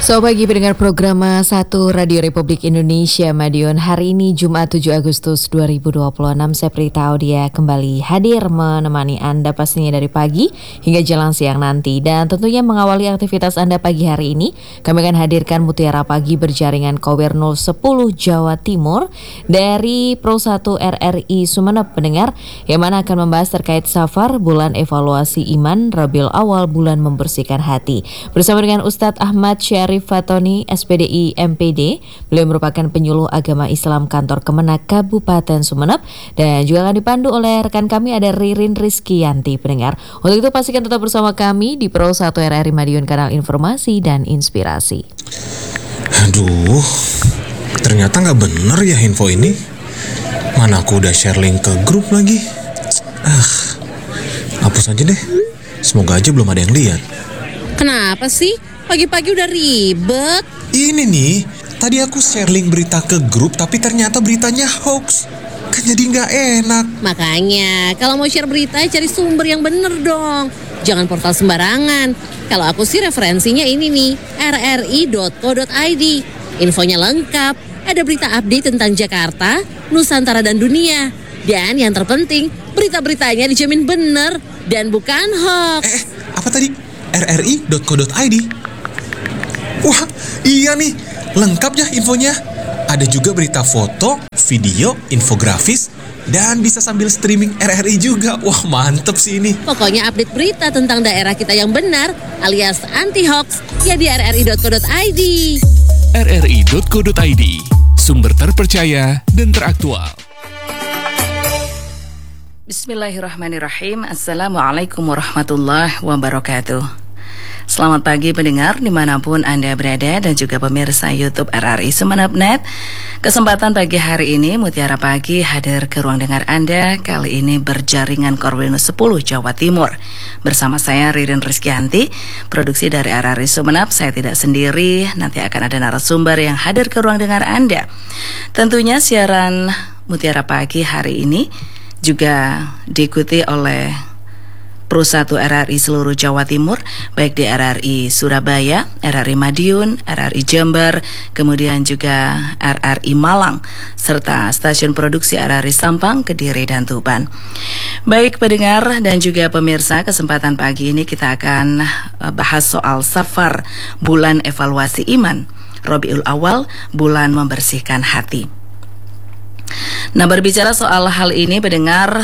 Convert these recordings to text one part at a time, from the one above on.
So pagi pendengar program 1 Radio Republik Indonesia Madiun. Hari ini Jumat 7 Agustus 2026, saya Prita Audia kembali hadir menemani Anda pastinya dari pagi hingga jelang siang nanti. Dan tentunya mengawali aktivitas Anda pagi hari ini, kami akan hadirkan Mutiara Pagi berjaringan Kower 010 Jawa Timur dari Pro 1 RRI Sumeneb pendengar, yang mana akan membahas terkait Safar, bulan evaluasi iman, Rabiul Awal, bulan membersihkan hati. Bersama dengan Ustadz Ahmad Syarif Fatoni, SPDI MPD. Beliau merupakan penyuluh agama Islam kantor Kemenak Kabupaten Sumeneb dan juga akan dipandu oleh rekan kami ada Ririn Rizkyanti pendengar. Untuk itu pastikan tetap bersama kami di Pro 1 RRI Madiun, kanal informasi dan inspirasi. Aduh, ternyata nggak bener ya info ini. Mana aku udah share link ke grup lagi. Hapus aja deh. Semoga aja belum ada yang lihat. Kenapa sih? Pagi-pagi udah ribet. Ini nih, tadi aku share link berita ke grup tapi ternyata beritanya hoax. Kan jadi nggak enak. Makanya, kalau mau share berita cari sumber yang bener dong. Jangan portal sembarangan. Kalau aku sih referensinya ini nih, rri.co.id. Infonya lengkap, ada berita update tentang Jakarta, Nusantara dan dunia. Dan yang terpenting, berita-beritanya dijamin bener dan bukan hoax. Apa tadi? rri.co.id. Wah, iya nih, lengkap ya infonya. Ada juga berita foto, video, infografis, dan bisa sambil streaming RRI juga. Wah, mantep sih ini. Pokoknya update berita tentang daerah kita yang benar alias anti-hoax ya di rri.co.id. rri.co.id, sumber terpercaya dan teraktual. Bismillahirrahmanirrahim. Assalamualaikum warahmatullahi wabarakatuh. Selamat pagi pendengar dimanapun Anda berada dan juga pemirsa YouTube RRI Sumeneb.net. Kesempatan pagi hari ini Mutiara Pagi hadir ke ruang dengar Anda, kali ini berjaringan Kower 10 Jawa Timur. Bersama saya Ririn Rizkyanti, produksi dari RRI Sumeneb. Saya tidak sendiri, nanti akan ada narasumber yang hadir ke ruang dengar Anda. Tentunya siaran Mutiara Pagi hari ini juga diikuti oleh Pro 1 RRI seluruh Jawa Timur, baik di RRI Surabaya, RRI Madiun, RRI Jember, kemudian juga RRI Malang, serta stasiun produksi RRI Sampang, Kediri, dan Tuban. Baik pendengar dan juga pemirsa, kesempatan pagi ini kita akan bahas soal Safar, bulan evaluasi iman, Rabiul Awal, bulan membersihkan hati. Nah, berbicara soal hal ini pendengar,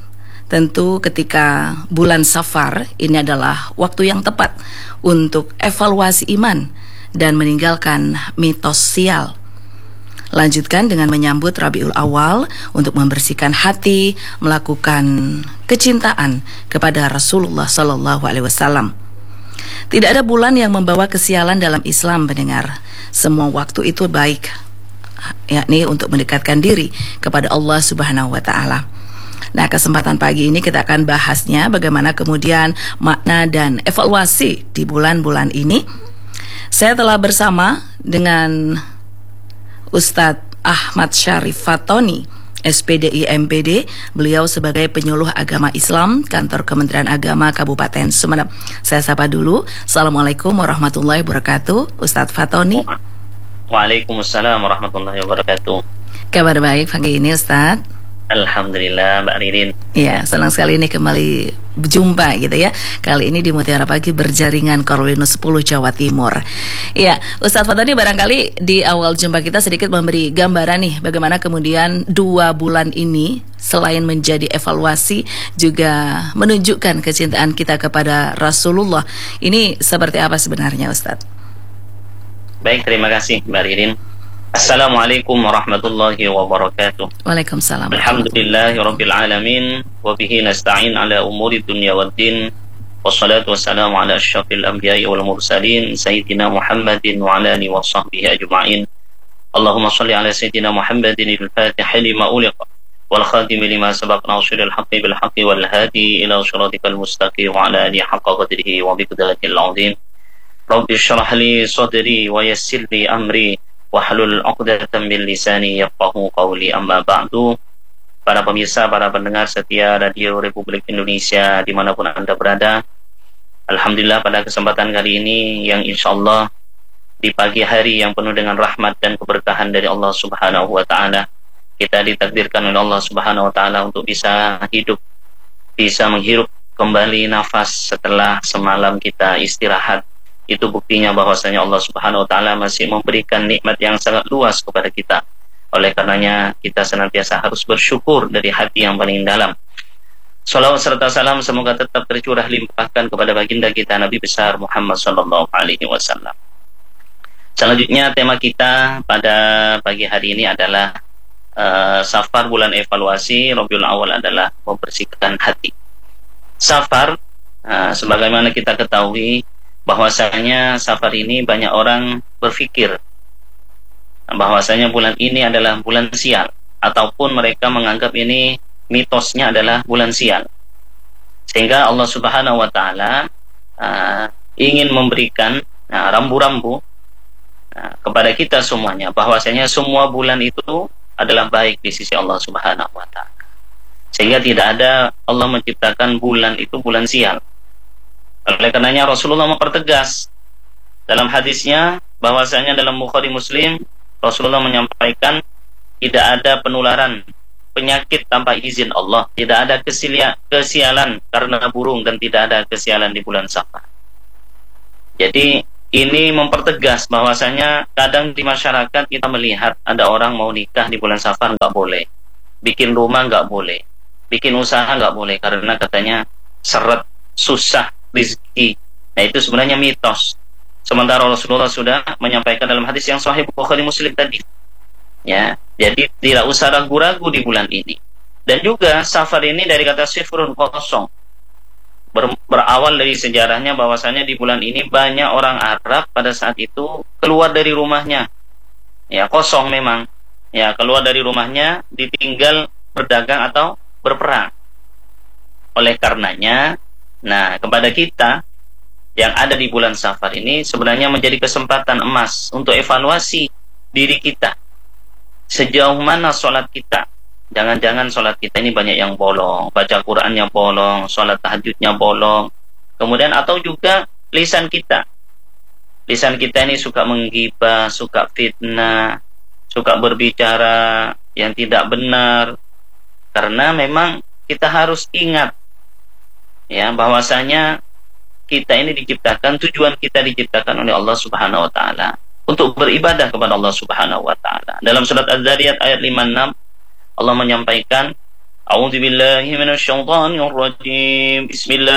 tentu ketika bulan Safar ini adalah waktu yang tepat untuk evaluasi iman dan meninggalkan mitos sial. Lanjutkan dengan menyambut Rabiul Awal untuk membersihkan hati, melakukan kecintaan kepada Rasulullah SAW. Tidak ada bulan yang membawa kesialan dalam Islam pendengar. Semua waktu itu baik, yakni untuk mendekatkan diri kepada Allah Subhanahu wa Ta'ala. Nah, kesempatan pagi ini kita akan bahasnya bagaimana kemudian makna dan evaluasi di bulan-bulan ini. Saya telah bersama dengan Ustadz Ahmad Syarif Fatoni, SPDI MPD. Beliau sebagai penyuluh agama Islam kantor Kementerian Agama Kabupaten Sumeneb. Saya sapa dulu. Assalamualaikum warahmatullahi wabarakatuh, Ustadz Fatoni. Waalaikumsalam warahmatullahi wabarakatuh. Kabar baik pagi ini Ustadz? Alhamdulillah Mbak Ririn. Ya, senang sekali ini kembali berjumpa gitu ya. Kali ini di Mutiara Pagi berjaringan Kower 10 Jawa Timur. Ya, Ustadz Fatoni barangkali di awal jumpa kita sedikit memberi gambaran nih bagaimana kemudian 2 bulan ini selain menjadi evaluasi juga menunjukkan kecintaan kita kepada Rasulullah. Ini seperti apa sebenarnya Ustadz? Baik, terima kasih Mbak Ririn. Assalamualaikum warahmatullahi wabarakatuh. Waalaikumsalam. Alhamdulillahi rabbil alamin wa bihi nasta'in ala umuri dunya waddin. Wassalatu wassalamu ala asyrafil anbiya'i wal mursalin sayyidina Muhammadin wa ala alihi wa sahbihi ajma'in. Allahumma shalli ala sayyidina Muhammadin al-Fatih lima uliqa wal khatim lima sabaq nasiril haqqi bil haqqi wal hadi ila siratikal mustaqim wa ala alihi haqqa qadrihi wa biqdatil azim. Rabbi shrah li sadri wa yassir li amri wahlul 'uqdatam min lisani yafqahu qawli, amma ba'du. Para pemirsa, para pendengar setia Radio Republik Indonesia dimanapun Anda berada, alhamdulillah pada kesempatan kali ini yang insya Allah di pagi hari yang penuh dengan rahmat dan keberkahan dari Allah Subhanahu wa taala. Kita ditakdirkan oleh Allah Subhanahu wa taala untuk bisa hidup, bisa menghirup kembali nafas setelah semalam kita istirahat. Itu buktinya bahwasanya Allah Subhanahu wa taala masih memberikan nikmat yang sangat luas kepada kita. Oleh karenanya kita senantiasa harus bersyukur dari hati yang paling dalam. Salawat serta salam semoga tetap tercurah limpahkan kepada baginda kita Nabi besar Muhammad sallallahu alaihi wasallam. Selanjutnya tema kita pada pagi hari ini adalah Safar, bulan evaluasi. Rabiul Awal adalah membersihkan hati. Safar, sebagaimana kita ketahui bahwasanya Safar ini banyak orang berpikir bahwasanya bulan ini adalah bulan sial, ataupun mereka menganggap ini mitosnya adalah bulan sial, sehingga Allah Subhanahu wa taala ingin memberikan rambu-rambu kepada kita semuanya bahwasanya semua bulan itu adalah baik di sisi Allah Subhanahu wa taala, sehingga tidak ada Allah menciptakan bulan itu bulan sial. Oleh karenanya Rasulullah mempertegas dalam hadisnya bahwasanya dalam Bukhari Muslim, Rasulullah menyampaikan tidak ada penularan penyakit tanpa izin Allah, tidak ada kesialan karena burung, dan tidak ada kesialan di bulan Safar. Jadi ini mempertegas bahwasanya kadang di masyarakat kita melihat ada orang mau nikah di bulan Safar nggak boleh, bikin rumah nggak boleh, bikin usaha nggak boleh karena katanya seret, susah rezeki. Nah itu sebenarnya mitos. Sementara Rasulullah sudah menyampaikan dalam hadis yang sahih Bukhari Muslim tadi. Ya, jadi tidak usah ragu-ragu di bulan ini. Dan juga Safar ini dari kata sifrun, kosong. Berawal dari sejarahnya bahwasanya di bulan ini banyak orang Arab pada saat itu keluar dari rumahnya. Ya, kosong memang. Ya, keluar dari rumahnya ditinggal berdagang atau berperang. Oleh karenanya, nah kepada kita yang ada di bulan Safar ini sebenarnya menjadi kesempatan emas untuk evaluasi diri kita. Sejauh mana sholat kita? Jangan-jangan sholat kita ini banyak yang bolong, baca Qur'annya bolong, sholat tahajudnya bolong. Kemudian atau juga lisan kita. Lisan kita ini suka menggibah, suka fitnah, suka berbicara yang tidak benar. Karena memang kita harus ingat ya bahwasanya kita ini diciptakan, tujuan kita diciptakan oleh Allah Subhanahu wa taala untuk beribadah kepada Allah Subhanahu wa taala. Dalam surat Az-Zariyat ayat 56 Allah menyampaikan, A'udzubillahi minasyaitonir rajim.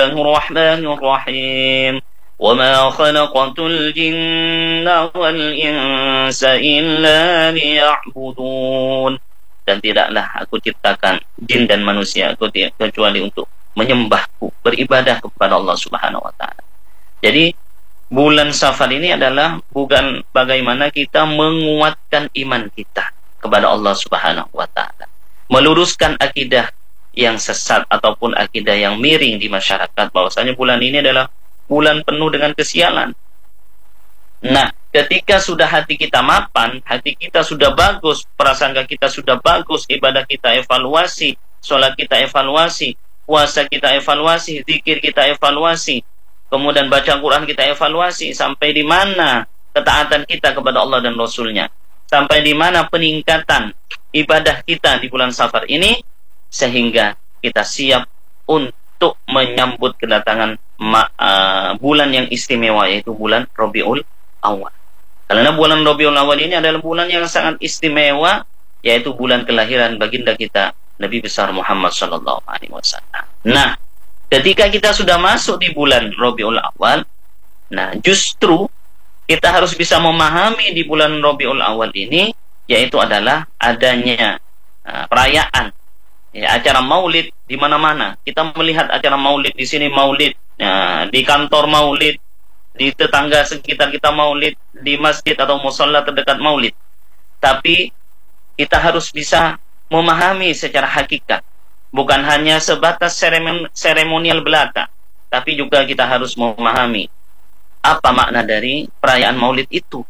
Bismillahirrahmanirrahim. Wa ma khalaqatul jinna wal insa illa liya'budun. Dan tidaklah aku ciptakan jin dan manusia kecuali untuk menyembahku, beribadah kepada Allah Subhanahu wa taala. Jadi bulan Safar ini adalah bukan bagaimana kita menguatkan iman kita kepada Allah Subhanahu wa taala, meluruskan akidah yang sesat ataupun akidah yang miring di masyarakat bahwasanya bulan ini adalah bulan penuh dengan kesialan. Nah, ketika sudah hati kita mapan, hati kita sudah bagus, prasangka kita sudah bagus, ibadah kita evaluasi, sholat kita evaluasi, puasa kita evaluasi, zikir kita evaluasi, kemudian baca Quran kita evaluasi, sampai di mana ketaatan kita kepada Allah dan Rasulnya, sampai di mana peningkatan ibadah kita di bulan Safar ini, sehingga kita siap untuk menyambut kedatangan bulan yang istimewa, yaitu bulan Rabiul Awal. Karena bulan Rabiul Awal ini adalah bulan yang sangat istimewa, yaitu bulan kelahiran baginda kita Nabi besar Muhammad sallallahu alaihi wasallam. Nah, ketika kita sudah masuk di bulan Rabiul Awal, nah justru kita harus bisa memahami di bulan Rabiul Awal ini, yaitu adalah adanya perayaan, ya, acara maulid di mana-mana. Kita melihat acara maulid di sini, maulid di kantor maulid, di tetangga sekitar kita maulid, di masjid atau mushola terdekat maulid. Tapi kita harus bisa memahami secara hakikat, bukan hanya sebatas seremonial belaka, tapi juga kita harus memahami apa makna dari perayaan maulid itu.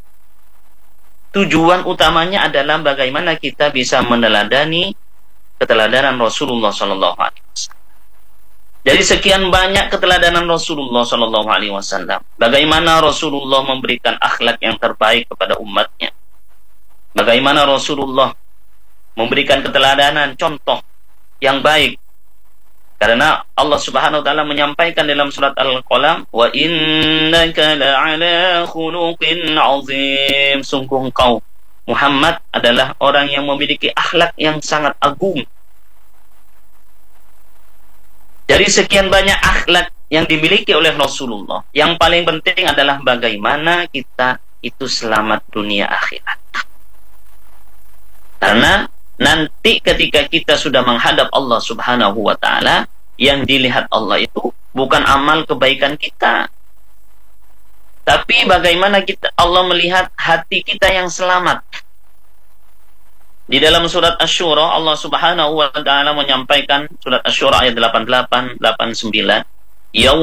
Tujuan utamanya adalah bagaimana kita bisa meneladani keteladanan Rasulullah SAW. Dari sekian banyak keteladanan Rasulullah Shallallahu Alaihi Wasallam, bagaimana Rasulullah memberikan akhlak yang terbaik kepada umatnya, bagaimana Rasulullah memberikan keteladanan, contoh yang baik. Karena Allah Subhanahu Wa Taala menyampaikan dalam surat Al-Qalam, wa innaka la'ala khuluqin azim. Sungguh engkau Muhammad adalah orang yang memiliki akhlak yang sangat agung. Dari sekian banyak akhlak yang dimiliki oleh Rasulullah, yang paling penting adalah bagaimana kita itu selamat dunia akhirat. Karena nanti ketika kita sudah menghadap Allah Subhanahu wa Ta'ala, yang dilihat Allah itu bukan amal kebaikan kita, tapi bagaimana Allah melihat hati kita yang selamat. Di dalam surat Asy-Syura, Allah Subhanahu wa Ta'ala menyampaikan, surat Asy-Syura ayat 88, 89,